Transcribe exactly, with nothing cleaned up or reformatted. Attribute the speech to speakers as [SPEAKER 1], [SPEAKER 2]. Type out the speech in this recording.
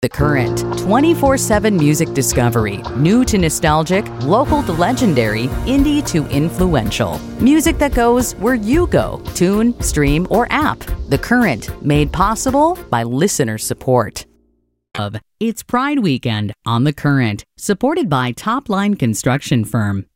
[SPEAKER 1] The Current, twenty-four seven music discovery. New to nostalgic, local to legendary, indie to influential. Music that goes where you go. Tune, stream, or app. The Current, made possible by listener support. Of It's Pride Weekend on The Current, supported by Top Line Construction Firm.